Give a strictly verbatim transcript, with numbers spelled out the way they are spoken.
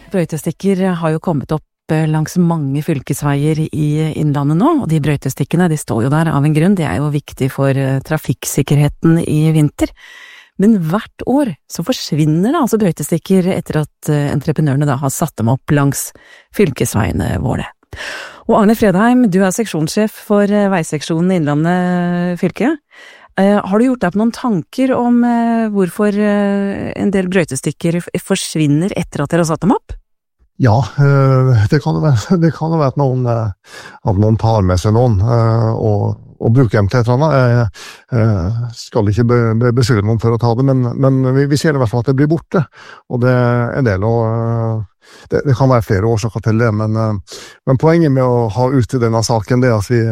Brøytestikker har jo kommet opp langs mange fylkesveier i innlandet nå, og de brøytestikkene, de står jo der av en grunn, de er jo viktig for trafikksikkerheten i vinter. Men hvert år så forsvinner det altså brøytestikker etter at entreprenørene da har satt dem opp langs fylkesveiene våre. Og Arne Fredheim, du er seksjonssjef for veiseksjonen i Innlandet fylke. Har du gjort deg på noen tanker om hvorfor en del brøytestikker forsvinner etter at dere har satt dem opp? Ja, det kan jo være, det kan jo være at noen, at noen tar med seg noen og, og bruker dem til et eller annet. Jeg skal ikke be, beskylde noen for å ta det, men, men vi, vi ser i hvert fall at det blir borte. Og det er en del, og det, det kan være flere årsaker til det, men, men poenget med å ha ute denne saken det er at vi